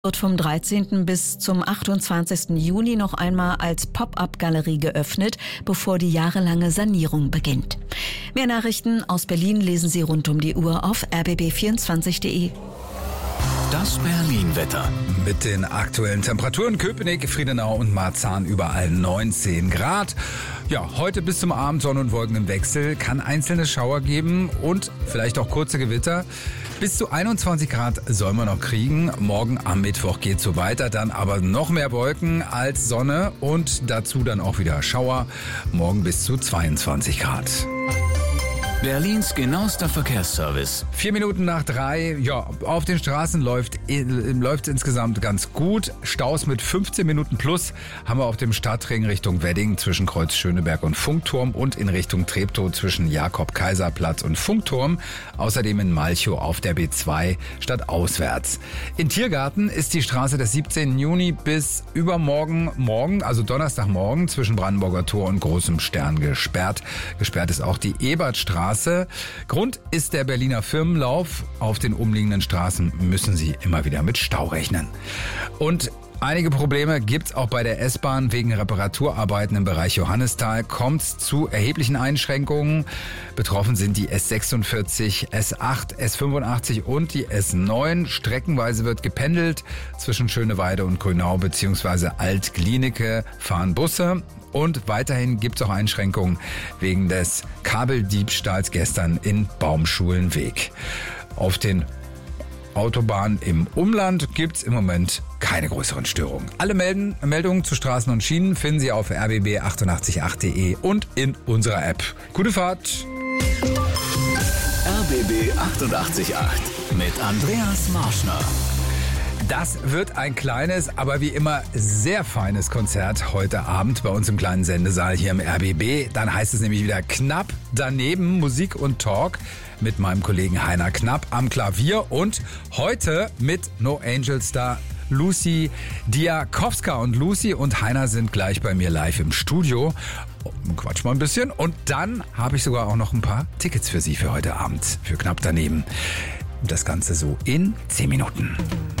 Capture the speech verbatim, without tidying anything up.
Wird vom dreizehnten bis zum achtundzwanzigsten Juni noch einmal als Pop-up-Galerie geöffnet, bevor die jahrelange Sanierung beginnt. Mehr Nachrichten aus Berlin lesen Sie rund um die Uhr auf r b b vierundzwanzig punkt de. Das Berlin-Wetter. Mit den aktuellen Temperaturen Köpenick, Friedenau und Marzahn überall neunzehn Grad. Ja, heute bis zum Abend Sonne und Wolken im Wechsel, kann einzelne Schauer geben und vielleicht auch kurze Gewitter. Bis zu einundzwanzig Grad sollen wir noch kriegen. Morgen am Mittwoch geht's so weiter, dann aber noch mehr Wolken als Sonne und dazu dann auch wieder Schauer. Morgen bis zu zweiundzwanzig Grad. Berlins genauester Verkehrsservice. Vier Minuten nach drei. Ja, auf den Straßen läuft läuft insgesamt ganz gut. Staus mit fünfzehn Minuten plus haben wir auf dem Stadtring Richtung Wedding zwischen Kreuz Schöneberg und Funkturm und in Richtung Treptow zwischen Jakob-Kaiser-Platz und Funkturm. Außerdem in Malchow auf der B zwei stadtauswärts. In Tiergarten ist die Straße des siebzehnten Juni bis übermorgen morgen, also Donnerstagmorgen zwischen Brandenburger Tor und Großem Stern gesperrt. Gesperrt ist auch die Ebertstraße. Grund ist der Berliner Firmenlauf. Auf den umliegenden Straßen müssen Sie immer wieder mit Stau rechnen. Und einige Probleme gibt's auch bei der S-Bahn. Wegen Reparaturarbeiten im Bereich Johannisthal kommt's zu erheblichen Einschränkungen. Betroffen sind die S sechsundvierzig, S acht, S fünfundachtzig und die S neun. Streckenweise wird gependelt. Zwischen Schöneweide und Grünau bzw. Alt-Glienicke fahren Busse. Und weiterhin gibt es auch Einschränkungen wegen des Kabeldiebstahls gestern in Baumschulenweg. Auf den Autobahnen im Umland gibt es im Moment keine größeren Störungen. Alle Melden, Meldungen zu Straßen und Schienen finden Sie auf r b b achtundachtzig punkt acht punkt de und in unserer App. Gute Fahrt! R b b achtundachtzig Punkt acht mit Andreas Marschner. Das wird ein kleines, aber wie immer sehr feines Konzert heute Abend bei uns im kleinen Sendesaal hier im R B B. Dann heißt es nämlich wieder knapp daneben Musik und Talk mit meinem Kollegen Heiner Knapp am Klavier und heute mit No Angel Star Lucy Diakowska. Und Lucy und Heiner sind gleich bei mir live im Studio. Quatsch mal ein bisschen. Und dann habe ich sogar auch noch ein paar Tickets für Sie für heute Abend, für knapp daneben. Das Ganze so in zehn Minuten.